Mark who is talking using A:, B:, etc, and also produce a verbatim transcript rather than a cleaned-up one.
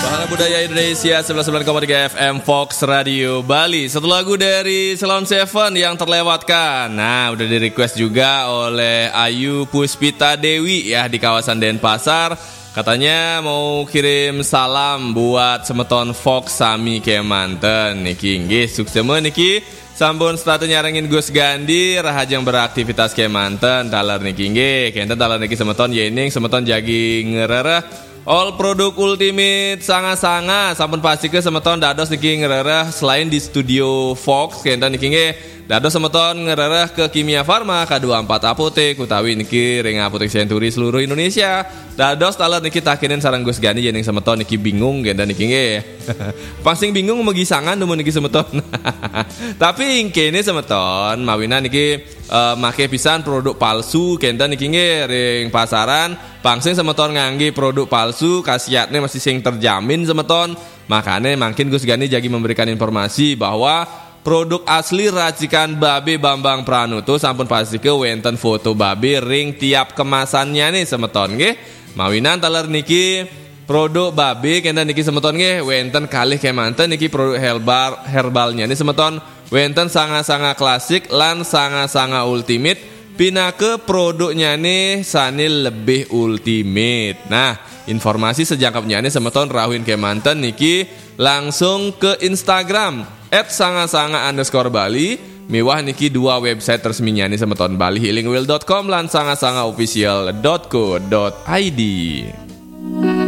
A: Bahana Budaya Indonesia sembilan puluh sembilan koma tiga F M Fox Radio Bali. Satu lagu dari Salon Seven yang terlewatkan. Nah, udah di request juga oleh Ayu Puspita Dewi ya di kawasan Denpasar. Katanya mau kirim salam buat semeton Fox Sami Kemanten. Niki nggih suksema niki sampun statu nyarengin Gus Gandi rahajeng beraktivitas Kemanten taler niki nggih. Kenten taler niki semeton yening semeton jagi ngerereh all produk ultimate sanga-sanga sampun pasti ke semeton dados niki ngerereh selain di studio Fox kenten niki nggih dados semeton ngerereh ke Kimia Farma K dua puluh empat apotek utawi niki ring apotek Century seluruh Indonesia. Dados taler niki takinen sareng Gus Gani jeneng semeton niki bingung kenten niki nggih. Pangsing bingung megi sangan demun niki semeton. Tapi ingkene semeton mawina niki uh, make pisan produk palsu kenten niki nggih ring pasaran. Pangsing semeton ngangge produk palsu khasiatnya masih sing terjamin semeton. Makanya makin Gus Gani jagi memberikan informasi bahwa produk asli racikan Babe Bambang Pranuto sampun pasti ke wenten foto babe ring tiap kemasannya nih semeton nggih. Mawinan taler niki produk babe kenten niki semeton nggih wenten kalih kemanten niki produk herbal herbalnya nih semeton wenten sanga-sanga klasik lan sanga-sanga ultimate. Pina ke produknya nih sanil lebih ultimate. Nah, informasi sejangkapnya nih semeton rawin kemanten niki langsung ke Instagram at sanga-sanga underscore Bali. Mewah niki dua website resminya nih semeton bali healing well dot com lan sanga-sanga official dot co dot id.